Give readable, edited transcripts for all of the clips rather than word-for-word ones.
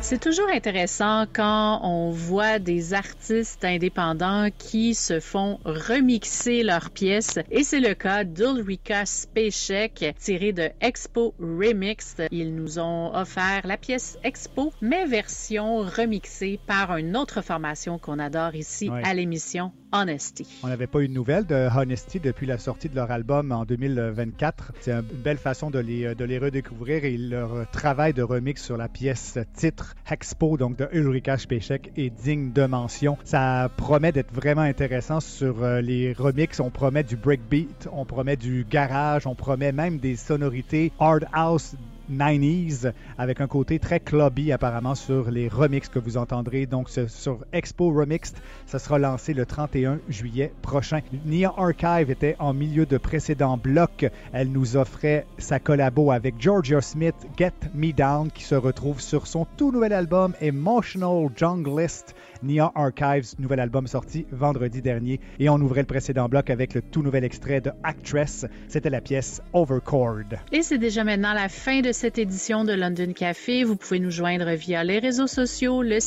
C'est toujours intéressant quand on voit des artistes indépendants qui se font remixer leurs pièces et c'est le cas d'Ulrika Spacek tiré de Expo Remixed. Ils nous ont offert la pièce Expo mais version remixée par une autre formation qu'on adore ici à l'émission Honesty. On n'avait pas eu de nouvelles de Honesty depuis la sortie de leur album en 2024. C'est une belle façon de les redécouvrir et leur travail de remix sur la pièce titre Expo, donc de Ulrika Spacek, est digne de mention. Ça promet d'être vraiment intéressant sur les remixes. On promet du breakbeat, on promet du garage, on promet même des sonorités hard house 90s avec un côté très clubby apparemment sur les remixes que vous entendrez. Donc sur Expo Remixed, ça sera lancé le 31 juillet prochain. Nia Archive était en milieu de précédent bloc. Elle nous offrait sa collabo avec Georgia Smith, Get Me Down, qui se retrouve sur son tout nouvel album Emotional Junglist. Nia Archives, nouvel album sorti vendredi dernier. Et on ouvrait le précédent bloc avec le tout nouvel extrait de Actress. C'était la pièce Overchord. Et c'est déjà maintenant la fin de cette édition de London Café. Vous pouvez nous joindre via les réseaux sociaux, le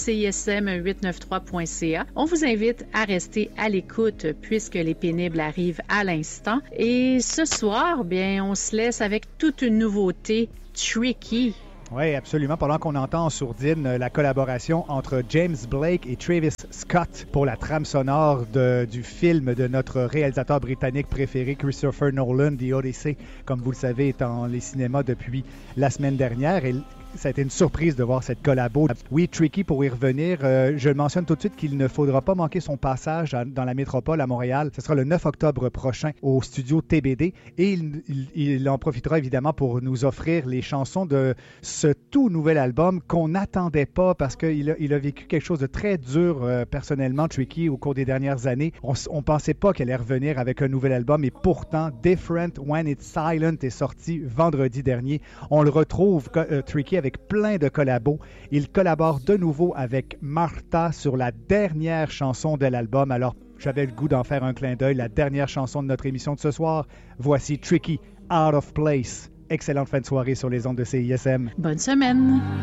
CISM893.ca. On vous invite à rester à l'écoute puisque les pénibles arrivent à l'instant. Et ce soir, bien, on se laisse avec toute une nouveauté, Tricky. Oui, absolument. Pendant qu'on entend en sourdine la collaboration entre James Blake et Travis Scott pour la trame sonore du film de notre réalisateur britannique préféré, Christopher Nolan, The Odyssey, comme vous le savez, est dans les cinémas depuis la semaine dernière. Et ça a été une surprise de voir cette collabo. Oui, Tricky, pour y revenir, je le mentionne tout de suite qu'il ne faudra pas manquer son passage dans la métropole à Montréal. Ce sera le 9 octobre prochain au studio TBD et il en profitera évidemment pour nous offrir les chansons de ce tout nouvel album qu'on n'attendait pas parce qu'il a vécu quelque chose de très dur personnellement, Tricky, au cours des dernières années. On pensait pas qu'elle allait revenir avec un nouvel album et pourtant, Different When It's Silent est sorti vendredi dernier. On le retrouve, Tricky, avec plein de collabos. Il collabore de nouveau avec Martha sur la dernière chanson de l'album. Alors, j'avais le goût d'en faire un clin d'œil. La dernière chanson de notre émission de ce soir, voici Tricky, Out of Place. Excellente fin de soirée sur les ondes de CISM. Bonne semaine!